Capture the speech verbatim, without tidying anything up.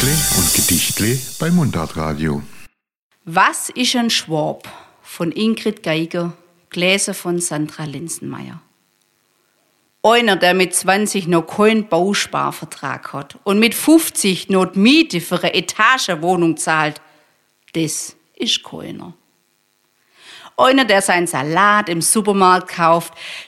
Geschichtle und Gedichtle bei Mundartradio. Was ist ein Schwab? Von Ingrid Geiger, gelesen von Sandra Linsenmeier. Einer, der mit zwanzig noch keinen Bausparvertrag hat und mit fünfzig noch die Miete für eine Etagenwohnung zahlt, das ist keiner. Einer, der seinen Salat im Supermarkt kauft,